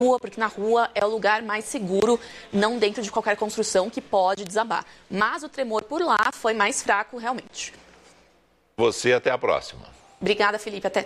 rua, porque na rua é o lugar mais seguro, não dentro de qualquer construção que pode desabar. Mas o tremor por lá foi mais fraco, realmente. Você, até a próxima. Obrigada, Felipe. Até.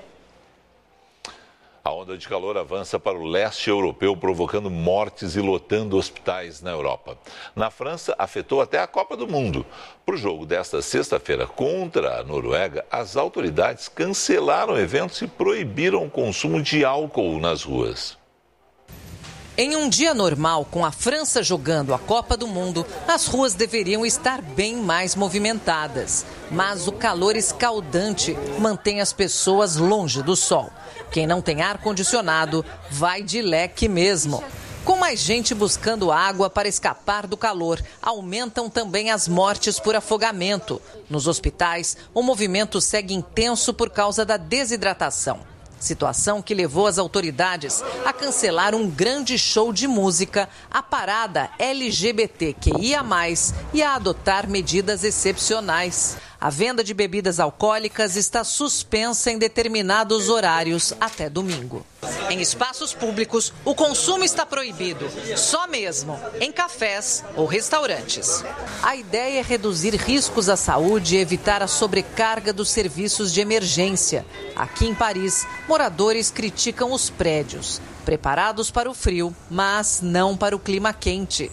A onda de calor avança para o leste europeu, provocando mortes e lotando hospitais na Europa. Na França, afetou até a Copa do Mundo. Para o jogo desta sexta-feira contra a Noruega, as autoridades cancelaram eventos e proibiram o consumo de álcool nas ruas. Em um dia normal, com a França jogando a Copa do Mundo, as ruas deveriam estar bem mais movimentadas. Mas o calor escaldante mantém as pessoas longe do sol. Quem não tem ar-condicionado vai de leque mesmo. Com mais gente buscando água para escapar do calor, aumentam também as mortes por afogamento. Nos hospitais, o movimento segue intenso por causa da desidratação. Situação que levou as autoridades a cancelar um grande show de música, a parada LGBTQIA+, e a adotar medidas excepcionais. A venda de bebidas alcoólicas está suspensa em determinados horários até domingo. Em espaços públicos, o consumo está proibido, só mesmo em cafés ou restaurantes. A ideia é reduzir riscos à saúde e evitar a sobrecarga dos serviços de emergência. Aqui em Paris, moradores criticam os prédios, preparados para o frio, mas não para o clima quente.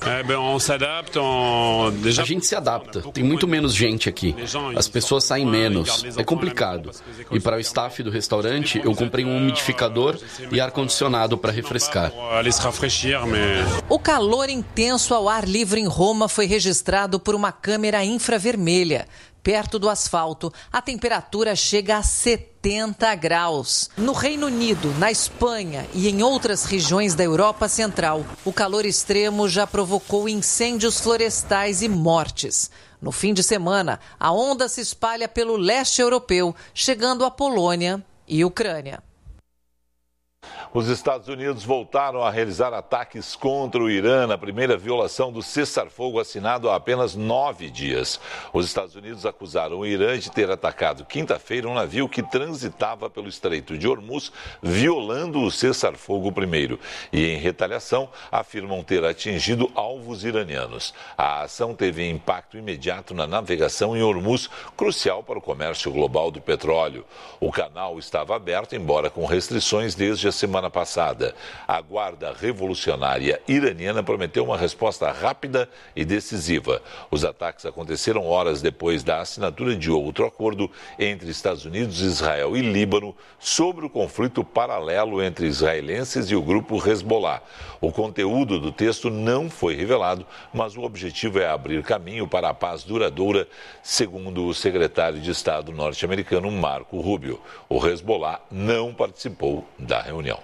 A gente se adapta, tem muito menos gente aqui. As pessoas saem menos, é complicado. E para o staff do restaurante, eu comprei um umidificador e ar-condicionado para refrescar. O calor intenso ao ar livre em Roma foi registrado por uma câmera infravermelha. Perto do asfalto, a temperatura chega a 70 graus. No Reino Unido, na Espanha e em outras regiões da Europa Central, o calor extremo já provocou incêndios florestais e mortes. No fim de semana, a onda se espalha pelo leste europeu, chegando à Polônia e Ucrânia. Os Estados Unidos voltaram a realizar ataques contra o Irã na primeira violação do cessar-fogo assinado há apenas 9 dias. Os Estados Unidos acusaram o Irã de ter atacado quinta-feira um navio que transitava pelo Estreito de Hormuz, violando o cessar-fogo primeiro. E, em retaliação, afirmam ter atingido alvos iranianos. A ação teve impacto imediato na navegação em Hormuz, crucial para o comércio global do petróleo. O canal estava aberto, embora com restrições desde a semana passada. A Guarda Revolucionária Iraniana prometeu uma resposta rápida e decisiva. Os ataques aconteceram horas depois da assinatura de outro acordo entre Estados Unidos, Israel e Líbano sobre o conflito paralelo entre israelenses e o grupo Hezbollah. O conteúdo do texto não foi revelado, mas o objetivo é abrir caminho para a paz duradoura, segundo o secretário de Estado norte-americano Marco Rubio. O Hezbollah não participou da reunião.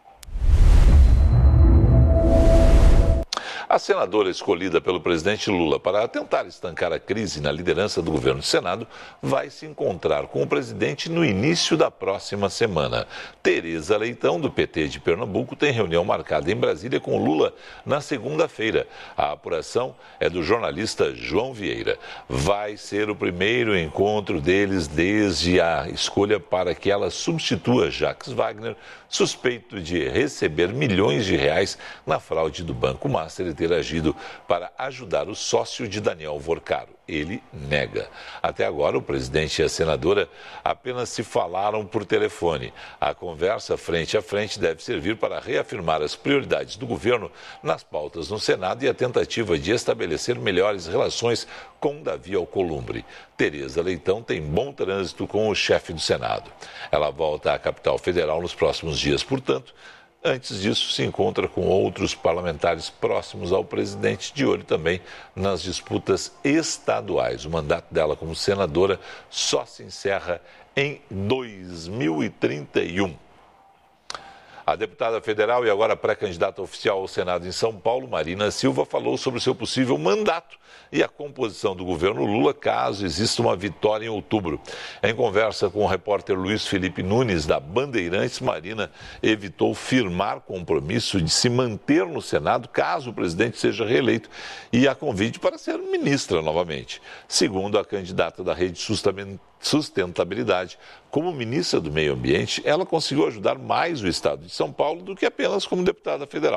A senadora escolhida pelo presidente Lula para tentar estancar a crise na liderança do governo do Senado vai se encontrar com o presidente no início da próxima semana. Tereza Leitão, do PT de Pernambuco, tem reunião marcada em Brasília com Lula na segunda-feira. A apuração é do jornalista João Vieira. Vai ser o primeiro encontro deles desde a escolha para que ela substitua Jacques Wagner, suspeito de receber milhões de reais na fraude do Banco Master e ter agido para ajudar o sócio de Daniel Vorcaro. Ele nega. Até agora, o presidente e a senadora apenas se falaram por telefone. A conversa frente a frente deve servir para reafirmar as prioridades do governo nas pautas no Senado e a tentativa de estabelecer melhores relações com Davi Alcolumbre. Tereza Leitão tem bom trânsito com o chefe do Senado. Ela volta à capital federal nos próximos dias, portanto, antes disso, se encontra com outros parlamentares próximos ao presidente, de olho também nas disputas estaduais. O mandato dela como senadora só se encerra em 2031. A deputada federal e agora pré-candidata oficial ao Senado em São Paulo, Marina Silva, falou sobre o seu possível mandato e a composição do governo Lula caso exista uma vitória em outubro. Em conversa com o repórter Luiz Felipe Nunes, da Bandeirantes, Marina evitou firmar compromisso de se manter no Senado caso o presidente seja reeleito e a convide para ser ministra novamente. Segundo a candidata da Rede sustentabilidade. Como ministra do Meio Ambiente, ela conseguiu ajudar mais o estado de São Paulo do que apenas como deputada federal.